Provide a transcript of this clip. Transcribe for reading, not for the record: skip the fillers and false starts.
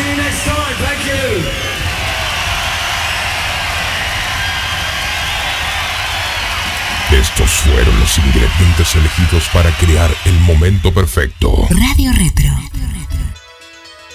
see you next time. Thank you. Estos fueron los ingredientes elegidos para crear el momento perfecto. Radio Retro.